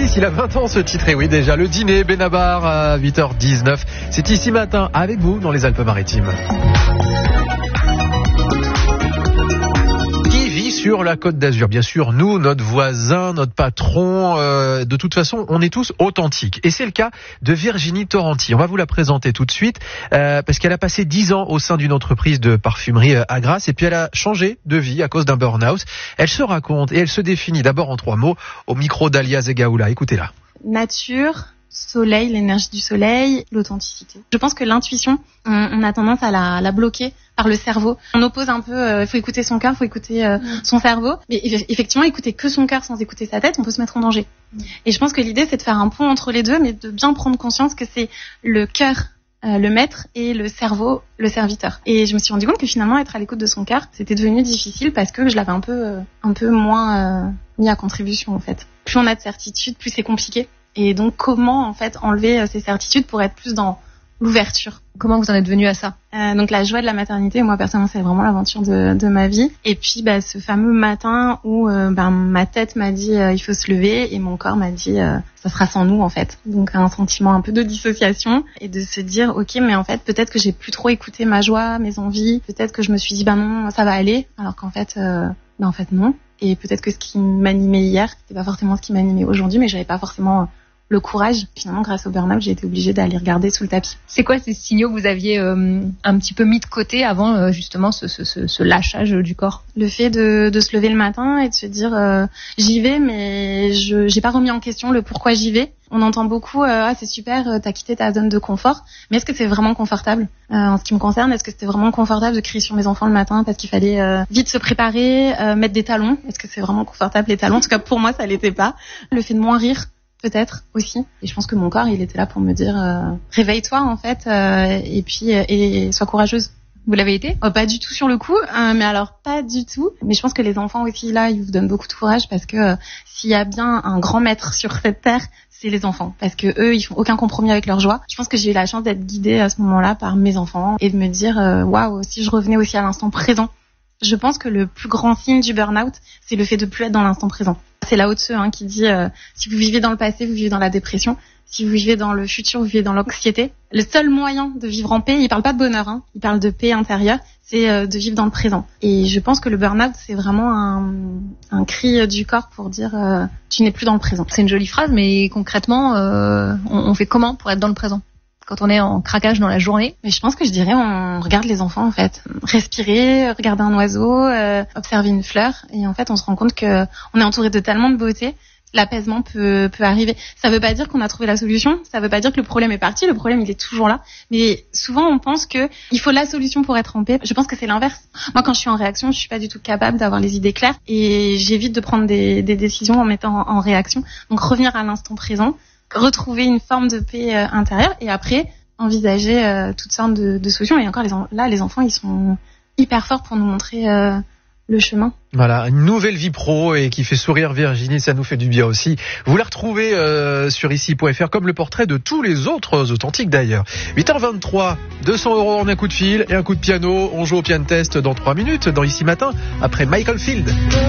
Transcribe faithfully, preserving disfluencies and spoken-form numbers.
Patrice, il a vingt ans ce titre, et oui déjà le dîner Benabar à huit heures dix-neuf. C'est ici matin avec vous dans les Alpes-Maritimes. Sur la Côte d'Azur, bien sûr, nous, notre voisin, notre patron, euh, de toute façon, on est tous authentiques. Et c'est le cas de Virginie Torrenti. On va vous la présenter tout de suite, euh, parce qu'elle a passé dix ans au sein d'une entreprise de parfumerie euh, à Grasse, et puis elle a changé de vie à cause d'un burn-out. Elle se raconte et elle se définit d'abord en trois mots au micro d'Alia Zegaoula. Écoutez-la. Nature, soleil, l'énergie du soleil, l'authenticité. Je pense que l'intuition, on, on a tendance à la, la bloquer par le cerveau. On oppose un peu, il euh, faut écouter son cœur, il faut écouter euh, mmh. son cerveau. Mais effectivement, écouter que son cœur sans écouter sa tête, on peut se mettre en danger. Mmh. Et je pense que l'idée, c'est de faire un pont entre les deux, mais de bien prendre conscience que c'est le cœur euh, le maître et le cerveau le serviteur. Et je me suis rendu compte que finalement, être à l'écoute de son cœur, c'était devenu difficile parce que je l'avais un peu, euh, un peu moins euh, mis à contribution en fait. Plus on a de certitudes, plus c'est compliqué. Et donc, comment en fait enlever ces certitudes pour être plus dans l'ouverture? Comment vous en êtes venu à ça? euh, Donc la joie de la maternité, moi personnellement, c'est vraiment l'aventure de, de ma vie. Et puis bah, ce fameux matin où euh, bah, ma tête m'a dit euh, il faut se lever et mon corps m'a dit euh, ça sera sans nous en fait. Donc un sentiment un peu de dissociation et de se dire ok mais en fait peut-être que j'ai plus trop écouté ma joie, mes envies. Peut-être que je me suis dit bah non ça va aller alors qu'en fait euh, bah en fait non. Et peut-être que ce qui m'animait hier, c'était pas forcément ce qui m'animait aujourd'hui, mais j'avais pas forcément le courage. Finalement, grâce au burn-out, j'ai été obligée d'aller regarder sous le tapis. C'est quoi ces signaux que vous aviez euh, un petit peu mis de côté avant euh, justement ce, ce, ce, ce lâchage du corps? Le fait de, de se lever le matin et de se dire euh, j'y vais, mais je j'ai pas remis en question le pourquoi j'y vais. On entend beaucoup euh, ah c'est super, euh, t'as quitté ta zone de confort, mais est-ce que c'est vraiment confortable euh, en ce qui me concerne? Est-ce que c'était vraiment confortable de crier sur mes enfants le matin parce qu'il fallait euh, vite se préparer, euh, mettre des talons? Est-ce que c'est vraiment confortable les talons? En tout cas pour moi ça l'était pas. Le fait de moins rire peut-être aussi. Et je pense que mon corps, il était là pour me dire euh, réveille-toi en fait euh, et puis euh, et sois courageuse. Vous l'avez été? Oh, pas du tout sur le coup, euh, mais alors pas du tout. Mais je pense que les enfants aussi là, ils vous donnent beaucoup de courage parce que euh, s'il y a bien un grand maître sur cette terre, c'est les enfants, parce que eux, ils font aucun compromis avec leur joie. Je pense que j'ai eu la chance d'être guidée à ce moment-là par mes enfants et de me dire waouh, wow, si je revenais aussi à l'instant présent. Je pense que le plus grand signe du burn-out, c'est le fait de plus être dans l'instant présent. C'est Lao Tse hein, qui dit euh, si vous vivez dans le passé, vous vivez dans la dépression. Si vous vivez dans le futur, vous vivez dans l'anxiété. Le seul moyen de vivre en paix, il parle pas de bonheur, hein, il parle de paix intérieure, c'est euh, de vivre dans le présent. Et je pense que le burn-out, c'est vraiment un, un cri du corps pour dire euh, tu n'es plus dans le présent. C'est une jolie phrase, mais concrètement, euh, on, on fait comment pour être dans le présent quand on est en craquage dans la journée? Mais je pense que je dirais on regarde les enfants en fait, respirer, regarder un oiseau, euh, observer une fleur, et en fait on se rend compte que on est entouré de tellement de beauté, l'apaisement peut peut arriver. Ça veut pas dire qu'on a trouvé la solution, ça veut pas dire que le problème est parti, le problème il est toujours là, mais souvent on pense que il faut la solution pour être en paix. Je pense que c'est l'inverse. Moi quand je suis en réaction, je suis pas du tout capable d'avoir les idées claires et j'évite de prendre des des décisions en mettant en, en réaction. Donc revenir à l'instant présent, retrouver une forme de paix euh, intérieure et après envisager euh, toutes sortes de, de solutions. Et encore les en- là les enfants ils sont hyper forts pour nous montrer euh, le chemin. Voilà, une nouvelle vie pro et qui fait sourire Virginie, ça nous fait du bien aussi. Vous la retrouvez euh, sur ici point f r comme le portrait de tous les autres authentiques d'ailleurs. huit heures vingt-trois, deux cents euros en un coup de fil et un coup de piano. On joue au piano test dans trois minutes dans Ici Matin après Michael Field.